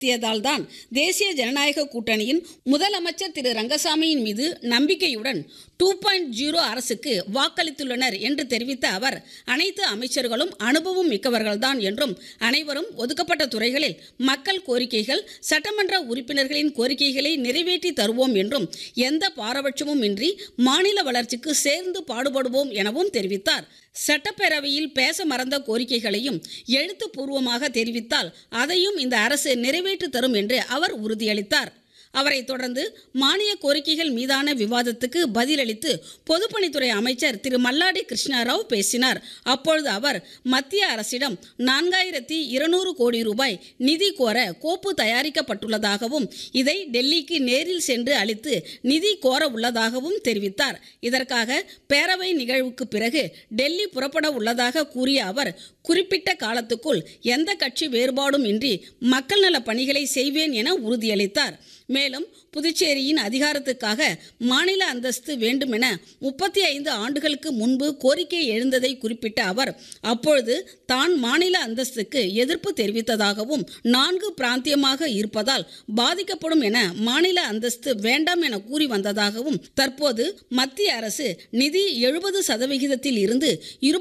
தான் தேசிய ஜனநாயக கூட்டணியின் முதலமைச்சர் திரு ரங்கசாமியின் மீது நம்பிக்கையுடன் 2.0 அரசுக்கு வாக்களித்துள்ளனர் என்று தெரிவித்த அவர், அனைத்து அமைச்சர்களும் அனுபவம் மிக்கவர்கள்தான் என்றும், அனைவரும் ஒதுக்கப்பட்ட துறைகளில் மக்கள் கோரிக்கைகள், சட்டமன்ற உறுப்பினர்களின் கோரிக்கைகளை நிறைவேற்றி தருவோம் என்றும், எந்த பாரபட்சமும் இன்றி மாநில வளர்ச்சிக்கு சேர்ந்து பாடுபடுவோம் எனவும் தெரிவித்தார். சட்டப்பேரவையில் பேச மறந்த கோரிக்கைகளையும் எழுத்துப்பூர்வமாக தெரிவித்தால் அதையும் இந்த அரசு நிறைவேற்றி தரும் என்று அவர் உறுதியளித்தார். அவரை தொடர்ந்து மானிய கோரிக்கைகள் மீதான விவாதத்துக்கு பதிலளித்து பொதுப்பணித்துறை அமைச்சர் திரு மல்லாடி கிருஷ்ணராவ் பேசினார். அப்பொழுது அவர், மத்திய அரசிடம் 4200 கோடி ரூபாய் நிதி கோர கோப்பு தயாரிக்கப்பட்டுள்ளதாகவும், இதை டெல்லிக்கு நேரில் சென்று அளித்து நிதி கோர உள்ளதாகவும் தெரிவித்தார். இதற்காக பேரவை நிகழ்வுக்கு பிறகு டெல்லி புறப்பட உள்ளதாக கூறிய அவர், குறிப்பிட்ட காலத்துக்குள் எந்த கட்சி வேறுபாடும் இன்றி மக்கள் நல பணிகளை செய்வேன் என உறுதியளித்தார். மேலும் புதுச்சேரியின் அதிகாரத்துக்காக மாநில அந்தஸ்து வேண்டுமென 35 ஆண்டுகளுக்கு முன்பு கோரிக்கை எழுந்ததை குறிப்பிட்ட அவர், அப்பொழுது தான் மாநில அந்தஸ்துக்கு எதிர்ப்பு தெரிவித்ததாகவும், 4 பிராந்தியமாக இருப்பதால் பாதிக்கப்படும் என மாநில அந்தஸ்து வேண்டாம் என கூறி வந்ததாகவும், தற்போது மத்திய அரசு நிதி 70% இருந்து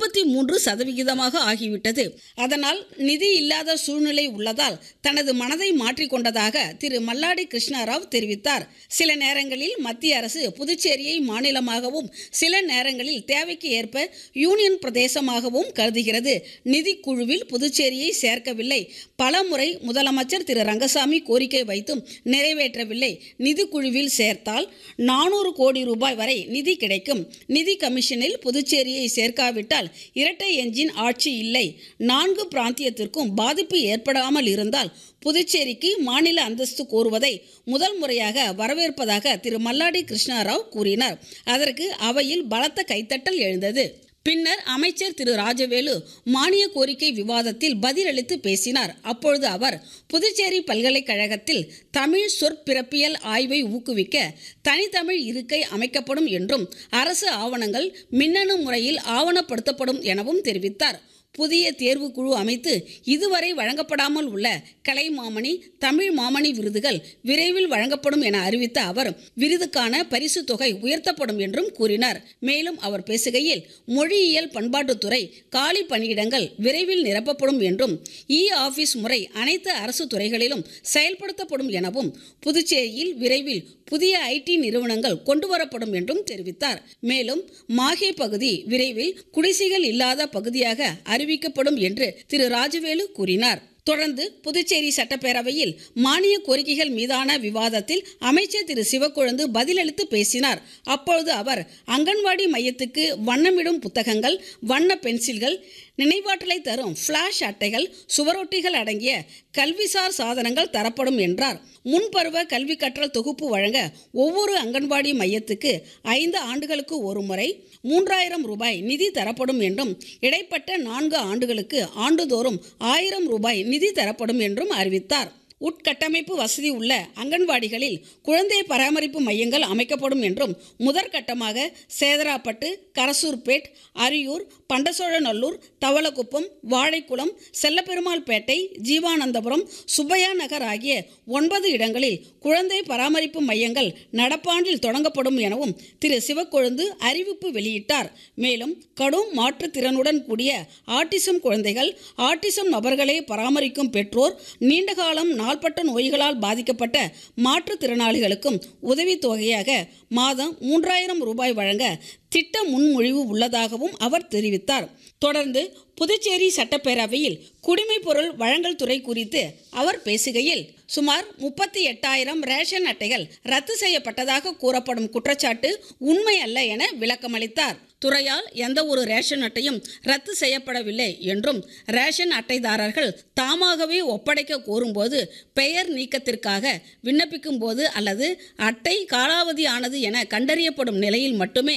23% ஆகிவிட்டது. அதனால் நிதி இல்லாத சூழ்நிலை உள்ளதால் தனது மனதை மாற்றிக்கொண்டதாக திரு மல்லாடி கிருஷ்ணராவ் தெரிவித்தார். சில நேரங்களில் மத்திய அரசு புதுச்சேரியை மாநிலமாகவும், சில நேரங்களில் தேவைக்கு ஏற்ப யூனியன் பிரதேசமாகவும் கருதுகிறது. நிதிக்குழுவில் புதுச்சேரியை சேர்க்கவில்லை. பலமுறை முதலமைச்சர் திரு ரங்கசாமி கோரிக்கை வைத்தும் நிறைவேற்றவில்லை. நிதிக்குழுவில் சேர்த்தால் 400 கோடி ரூபாய் வரை நிதி கிடைக்கும். நிதி கமிஷனில் புதுச்சேரியை சேர்க்காவிட்டால் இரட்டை என்ஜின் ஆட்சி இல்லை. 4 பிராந்தியத்திற்கும் பாதிப்பு ஏற்படாமல் இருந்தால் புதுச்சேரிக்கு மாநில அந்தஸ்து கோருவதை முதல் முறையாக வரவேற்பதாக திரு மல்லாடி கிருஷ்ணராவ் கூறினார். அதற்கு அவையில் பலத்த கைத்தட்டல் எழுந்தது. பின்னர் அமைச்சர் திரு ராஜவேலு மானிய கோரிக்கை விவாதத்தில் பதிலளித்து பேசினார். அப்பொழுது அவர், புதுச்சேரி பல்கலைக்கழகத்தில் தமிழ் சொற்பிறப்பியல் ஆய்வை ஊக்குவிக்க தனித்தமிழ் இருக்கை அமைக்கப்படும் என்றும், அரசு ஆவணங்கள் மின்னணு முறையில் ஆவணப்படுத்தப்படும் எனவும் தெரிவித்தார். புதிய தேர்வுக்குழு அமைத்து இதுவரை வழங்கப்படாமல் உள்ள கலைமாமணி, தமிழ் மாமணி விருதுகள் விரைவில் வழங்கப்படும் என அறிவித்த அவர், விருதுக்கான பரிசு தொகை உயர்த்தப்படும் என்றும் கூறினார். மேலும் அவர் பேசுகையில், மொழியியல் பண்பாட்டுத்துறை காலி பணியிடங்கள் விரைவில் நிரப்பப்படும் என்றும், ஆபீஸ் முறை அனைத்து அரசு துறைகளிலும் செயல்படுத்தப்படும் எனவும், புதுச்சேரியில் விரைவில் புதிய ஐடி நிறுவனங்கள் கொண்டுவரப்படும் என்றும் தெரிவித்தார். மேலும் மாஹே பகுதி விரைவில் குடிசைகள் இல்லாத பகுதியாக அறிவிக்கப்படும் என்று திரு ராஜவேலு கூறினார். தொடர்ந்து புதுச்சேரி சட்டப்பேரவையில் மானிய கோரிக்கைகள் மீதான விவாதத்தில் அமைச்சர் திரு சிவக்கொழுந்து பதிலளித்து பேசினார். அப்பொழுது அவர், அங்கன்வாடி மையத்துக்கு வண்ணமிடும் புத்தகங்கள், வண்ண பென்சில்கள், நினைவாற்றலை தரும் ஃபிளாஷ் அட்டைகள், சுவரொட்டிகள் அடங்கிய கல்விசார் சாதனங்கள் தரப்படும் என்றார். முன்பருவ கல்வி கற்றல் தொகுப்பு வழங்க ஒவ்வொரு அங்கன்வாடி மையத்துக்கு 5 ஆண்டுகளுக்கு ஒரு முறை 3000 ரூபாய் நிதி தரப்படும் என்றும், இடைப்பட்ட 4 ஆண்டுகளுக்கு ஆண்டுதோறும் 1000 ரூபாய் நிதி தரப்படும் என்றும் அறிவித்தார். உட்கட்டமைப்பு வசதி உள்ள அங்கன்வாடிகளில் குழந்தை பராமரிப்பு மையங்கள் அமைக்கப்படும் என்றும், முதற்கட்டமாக சேதராப்பட்டு, கரசூர்பேட், அரியூர், பண்டசோழநல்லூர், தவளக்குப்பம், வாழைக்குளம், செல்லப்பெருமாள்பேட்டை, ஜீவானந்தபுரம், சுப்பையா நகர் ஆகிய 9 இடங்களில் குழந்தை பராமரிப்பு மையங்கள் நடப்பாண்டில் தொடங்கப்படும் எனவும் திரு சிவக்கொழுந்து அறிவிப்பு வெளியிட்டார். மேலும் கடும் மாற்றுத்திறனுடன் கூடிய ஆட்டிசம் குழந்தைகள், ஆட்டிசம் நபர்களை பராமரிக்கும் பெற்றோர், நீண்டகாலம் நாள்பட்ட நோய்களால் பாதிக்கப்பட்ட மாற்றுத்திறனாளிகளுக்கும் உதவித்தொகையாக மாதம் 3000 ரூபாய் வழங்க திட்ட முன்மொழிவு உள்ளதாகவும் அவர் தெரிவித்தார். தொடர்ந்து புதுச்சேரி சட்டப்பேரவையில் குடிமைப் பொருள் வழங்கல் துறை குறித்து அவர் பேசுகையில், சுமார் 38,000 ரேஷன் அட்டைகள் ரத்து செய்யப்பட்டதாக கூறப்படும் குற்றச்சாட்டு உண்மை அல்ல என விளக்கமளித்தார். துறையால் எந்த ஒரு ரேஷன் அட்டையும் ரத்து செய்யப்படவில்லை என்றும், ரேஷன் அட்டைதாரர்கள் தாமாகவே ஒப்படைக்க கோரும்போது, பெயர் நீக்கத்திற்காக விண்ணப்பிக்கும் போது அல்லது அட்டை காலாவதியானது என கண்டறியப்படும் நிலையில் மட்டுமே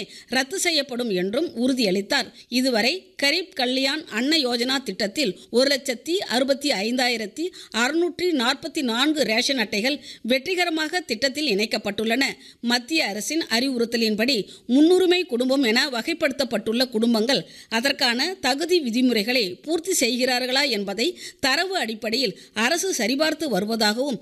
ரத்து செய்யப்படும் என்றும் உறுதியளித்தார். இதுவரை கரீப் கல்யாண் அன்ன யோஜனா திட்டத்தில் 1,65,644 ரேஷன் அட்டைகள் வெற்றிகரமாக திட்டத்தில் இணைக்கப்பட்டுள்ளன. மத்திய அரசின் அறிவுறுத்தலின்படி முன்னுரிமை குடும்பம் என வகைப்படுத்தப்பட்டுள்ள குடும்பங்கள் அதற்கான தகுதி விதிமுறைகளை பூர்த்தி செய்கிறார்களா என்பதை தரவு அடிப்படையில் அரசு சரிபார்த்து வருவதாகவும்